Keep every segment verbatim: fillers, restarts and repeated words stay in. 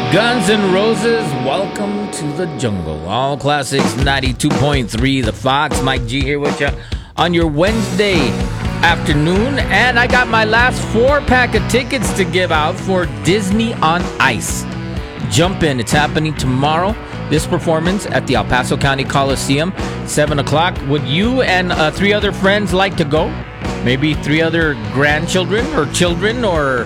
Guns N' Roses, Welcome to the Jungle. All Classics ninety-two point three, The Fox. Mike G here with you on your Wednesday afternoon. And I got my last four pack of tickets to give out for Disney on Ice. Jump in. It's happening tomorrow. This performance at the El Paso County Coliseum, seven o'clock. Would you and uh, three other friends like to go? Maybe three other grandchildren or children or...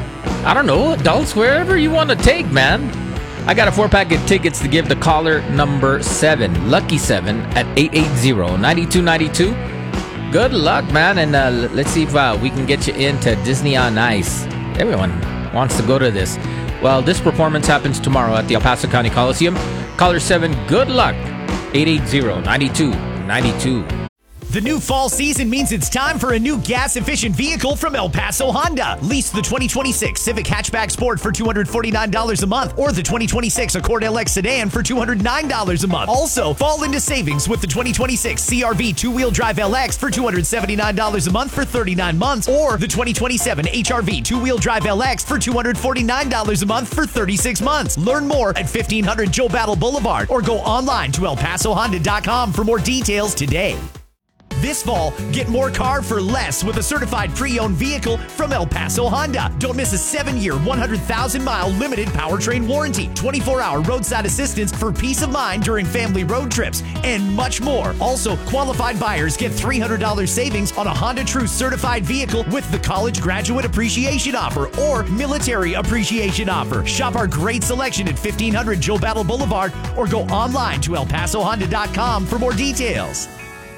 I don't know, adults, wherever you want to take, man. I got a four-pack of tickets to give to caller number seven, Lucky seven, at eight eight zero, nine two nine two. Good luck, man, and uh, let's see if uh, we can get you into Disney on Ice. Everyone wants to go to this. Well, this performance happens tomorrow at the El Paso County Coliseum. Caller seven, good luck, eight eight zero, nine two nine two. The new fall season means it's time for a new gas-efficient vehicle from El Paso Honda. Lease the twenty twenty-six Civic Hatchback Sport for two hundred forty-nine dollars a month or the twenty twenty-six Accord L X Sedan for two hundred nine dollars a month. Also, fall into savings with the twenty twenty-six C R V two-wheel drive L X for two hundred seventy-nine dollars a month for thirty-nine months or the twenty twenty-seven H R V two-wheel drive L X for two hundred forty-nine dollars a month for thirty-six months. Learn more at fifteen hundred Joe Battle Boulevard or go online to el paso honda dot com for more details today. This fall, get more car for less with a certified pre-owned vehicle from El Paso Honda. Don't miss a seven-year, one hundred thousand mile limited powertrain warranty, twenty-four hour roadside assistance for peace of mind during family road trips, and much more. Also, qualified buyers get three hundred dollars savings on a Honda True certified vehicle with the College Graduate Appreciation Offer or Military Appreciation Offer. Shop our great selection at fifteen hundred Joe Battle Boulevard or go online to el paso honda dot com for more details.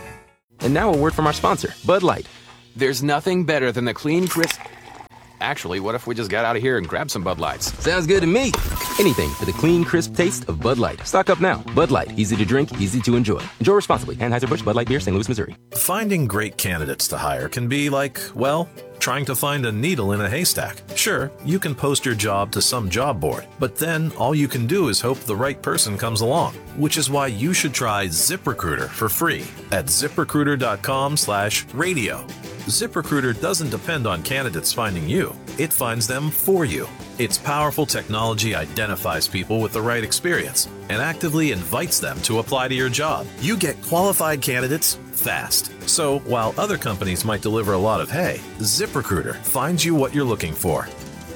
And now a word from our sponsor, Bud Light. There's nothing better than the clean, crisp... Actually, what if we just got out of here and grabbed some Bud Lights? Sounds good to me. Anything for the clean, crisp taste of Bud Light. Stock up now. Bud Light. Easy to drink, easy to enjoy. Enjoy responsibly. Anheuser-Busch Bud Light Beer, Saint Louis, Missouri. Finding great candidates to hire can be like, well, trying to find a needle in a haystack. Sure, you can post your job to some job board, but then all you can do is hope the right person comes along, which is why you should try ZipRecruiter for free at ziprecruiter.com slash radio. ZipRecruiter doesn't depend on candidates finding you. It finds them for you. Its powerful technology identifies people with the right experience and actively invites them to apply to your job. You get qualified candidates fast. So while other companies might deliver a lot of hay, ZipRecruiter finds you what you're looking for.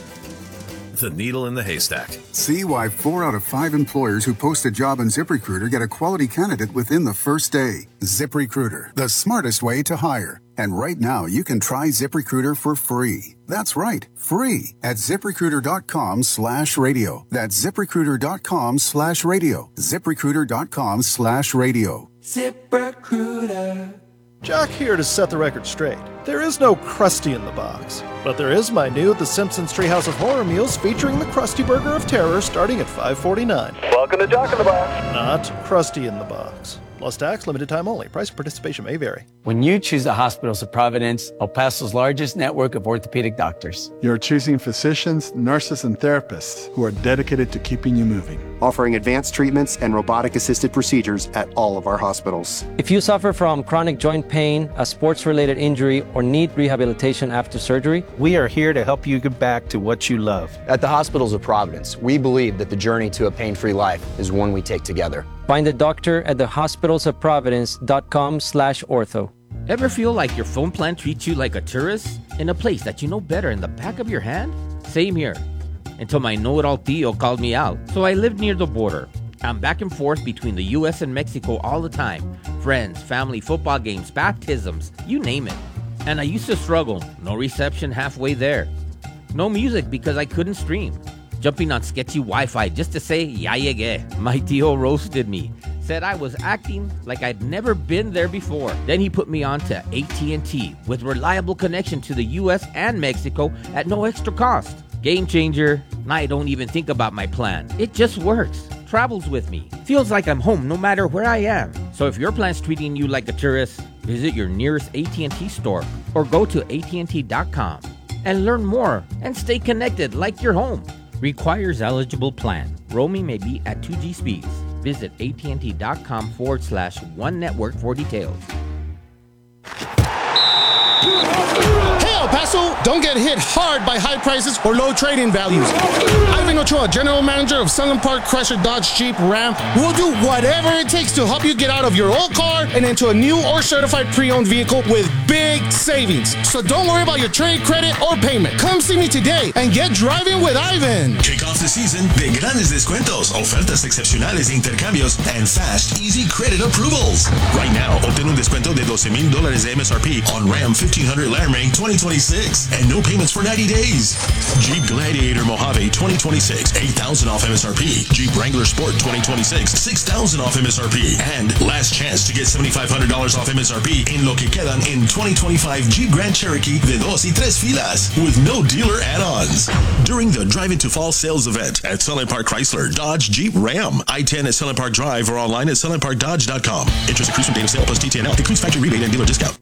The needle in the haystack. See why four out of five employers who post a job on ZipRecruiter get a quality candidate within the first day. ZipRecruiter, the smartest way to hire. And right now, you can try ZipRecruiter for free. That's right, free at ziprecruiter.com slash radio. That's ziprecruiter.com slash radio. ziprecruiter.com slash radio. ZipRecruiter. Jack here to set the record straight. There is no Krusty in the box, but there is my new The Simpsons Treehouse of Horror meals featuring the Krusty Burger of Terror starting at five forty-nine. Welcome to Jack in the Box. Not Krusty in the box. Plus tax, limited time only. Price and participation may vary. When you choose the Hospitals of Providence, El Paso's largest network of orthopedic doctors. You're choosing physicians, nurses, and therapists who are dedicated to keeping you moving. Offering advanced treatments and robotic-assisted procedures at all of our hospitals. If you suffer from chronic joint pain, a sports-related injury, or need rehabilitation after surgery, we are here to help you get back to what you love. At the Hospitals of Providence, we believe that the journey to a pain-free life is one we take together. Find a doctor at the hospitals of providence dot com slash ortho. Ever feel like your phone plan treats you like a tourist in a place that you know better in the back of your hand? Same here. Until my know-it-all Theo called me out. So I lived near the border. I'm back and forth between the U S and Mexico all the time. Friends, family, football games, baptisms, you name it. And I used to struggle. No reception halfway there. No music because I couldn't stream. Jumping on sketchy Wi-Fi just to say, ya llegué. My Tio roasted me. Said I was acting like I'd never been there before. Then he put me on to A T and T with reliable connection to the U S and Mexico at no extra cost. Game changer. I don't even think about my plan. It just works. Travels with me. Feels like I'm home no matter where I am. So if your plan's treating you like a tourist, visit your nearest A T and T store or go to A T and T dot com and learn more and stay connected like you're home. Requires eligible plan. Roaming may be at two G speeds. Visit A T and T dot com forward slash one network for details. Hey, El Paso, don't get hit hard by high prices or low trading values. Ivan Ochoa, General Manager of Sunland Park Chrysler Dodge Jeep Ram. We'll do whatever it takes to help you get out of your old car and into a new or certified pre-owned vehicle with big savings. So don't worry about your trade, credit, or payment. Come see me today and get driving with Ivan. Kick off the season de grandes descuentos, ofertas excepcionales de intercambios, and fast, easy credit approvals. Right now, obtén un descuento de doce mil dólares de M S R P on Ram fifteen hundred Landray twenty twenty-six and no payments for ninety days. Jeep Gladiator Mojave twenty twenty-six, eight thousand off M S R P. Jeep Wrangler Sport twenty twenty-six, six thousand off M S R P. And last chance to get seventy-five hundred dollars off M S R P in lo que quedan in twenty twenty-five Jeep Grand Cherokee de dos y tres filas with no dealer add-ons. During the Drive Into Fall sales event at Sunland Park Chrysler, Dodge, Jeep, Ram. I ten at Sunland Park Drive or online at sunland park dodge dot com. Interest accrues from date of sale plus T T N L. Includes factory rebate and dealer discount.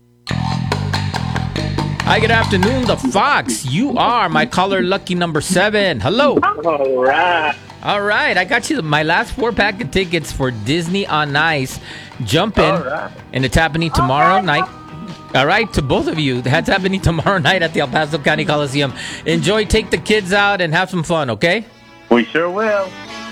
Hi, good afternoon, the Fox. You are my caller lucky number seven. Hello. All right. All right. I got you my last four pack of tickets for Disney on Ice. Jump in. Right. And it's happening tomorrow night. All right, to both of you. That's happening tomorrow night at the El Paso County Coliseum. Enjoy, take the kids out, and have some fun, okay? We sure will.